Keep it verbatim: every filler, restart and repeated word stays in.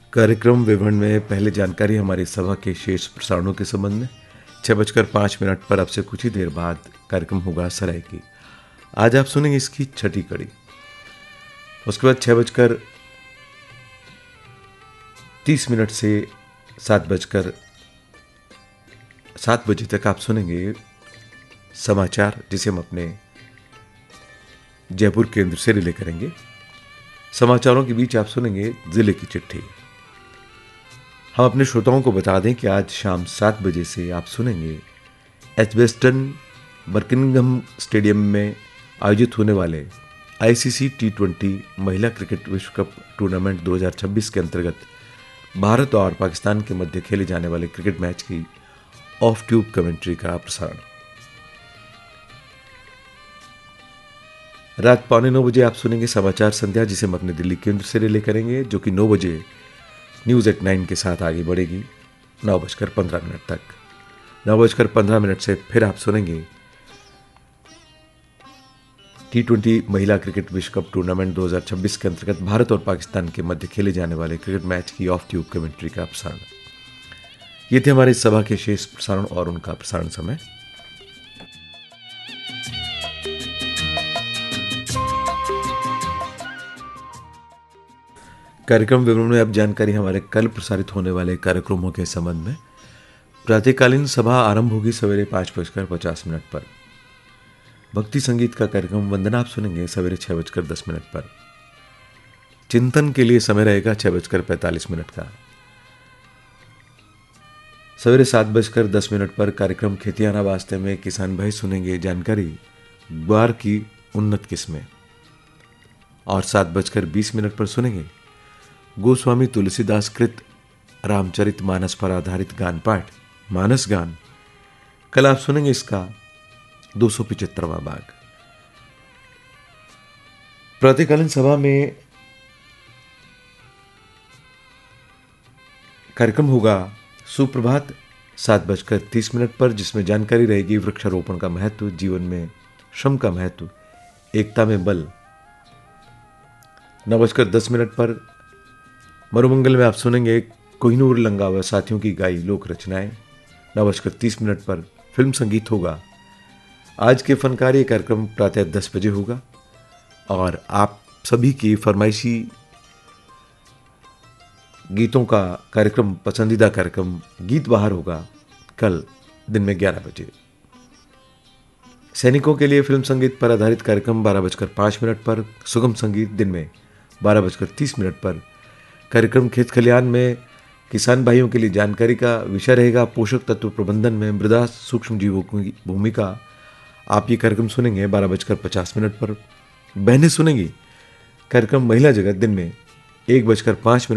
कार्यक्रम विवरण में पहले जानकारी हमारी सभा के शेष प्रसारणों के संबंध में। छः बजकर पाँच मिनट पर अब से कुछ ही देर बाद कार्यक्रम होगा सराय की। आज आप सुनेंगे इसकी छठी कड़ी। उसके बाद छः बजकर तीस मिनट से सात बजकर सात बजे तक आप सुनेंगे समाचार, जिसे हम अपने जयपुर केंद्र से रिले करेंगे। समाचारों के बीच आप सुनेंगे जिले की चिट्ठी। हम अपने श्रोताओं को बता दें कि आज शाम सात बजे से आप सुनेंगे एजबेस्टन बर्किंघम स्टेडियम में आयोजित होने वाले आईसीसी टी ट्वेंटी महिला क्रिकेट विश्व कप टूर्नामेंट दो हज़ार छब्बीस के अंतर्गत भारत और पाकिस्तान के मध्य खेले जाने वाले क्रिकेट मैच की ऑफ ट्यूब कमेंट्री का प्रसारण। रात पौने नौ बजे आप सुनेंगे समाचार संध्या, जिसे हम अपने दिल्ली केंद्र से रिले करेंगे, जो कि नौ बजे न्यूज़ एट नाइन के साथ आगे बढ़ेगी नौ बजकर पंद्रह मिनट तक। नौ बजकर पंद्रह मिनट से फिर आप सुनेंगे टी ट्वेंटी महिला क्रिकेट विश्व कप टूर्नामेंट दो हज़ार छब्बीस के अंतर्गत भारत और पाकिस्तान के मध्य खेले जाने वाले क्रिकेट मैच की ऑफ ट्यूब कमेंट्री का प्रसारण। ये थे हमारी सभा के शेष प्रसारण और उनका प्रसारण समय। कार्यक्रम विवरण में अब जानकारी हमारे कल प्रसारित होने वाले कार्यक्रमों के संबंध में। प्रातःकालीन सभा आरंभ होगी सवेरे पाँच बजकर पचास मिनट पर। भक्ति संगीत का कार्यक्रम वंदना आप सुनेंगे सवेरे छः बजकर दस मिनट पर। चिंतन के लिए समय रहेगा छः बजकर पैंतालीस मिनट का। सवेरे सात बजकर दस मिनट पर कार्यक्रम खेतियाना वास्ते में किसान भाई सुनेंगे जानकारी ग्वार की उन्नत किस्में। और सात बजकर बीस मिनट पर सुनेंगे गोस्वामी तुलसीदास कृत रामचरित मानस पर आधारित गान पाठ मानस गान। कल आप सुनेंगे इसका दो सौ पिचहत्तरवां भाग। प्रातःकालीन सभा में कार्यक्रम होगा सुप्रभात सात बजकर तीस मिनट पर, जिसमें जानकारी रहेगी वृक्षारोपण का महत्व, जीवन में श्रम का महत्व, एकता में बल। नौ बजकर दस मिनट पर मरुमंगल में आप सुनेंगे कोहिनूर लंगा व साथियों की गाई लोक रचनाएं। नौ बजकर तीस मिनट पर फिल्म संगीत होगा। आज के फनकार ये कार्यक्रम प्रातः दस बजे होगा और आप सभी की फरमाइशी गीतों का कार्यक्रम, पसंदीदा कार्यक्रम गीत बाहर होगा कल दिन में ग्यारह बजे। सैनिकों के लिए फिल्म संगीत पर आधारित कार्यक्रम बारह बजकर पाँच मिनट पर। सुगम संगीत दिन में बारह बजकर तीस मिनट पर। कार्यक्रम खेत खलियान में किसान भाइयों के लिए जानकारी का विषय रहेगा पोषक तत्व प्रबंधन में मृदा सूक्ष्म जीवों की भूमिका। आप ये कार्यक्रम सुनेंगे बारह बजकर पचास मिनट पर। बहनें सुनेंगी कार्यक्रम महिला जगत दिन में एक बजकर पाँच मिनट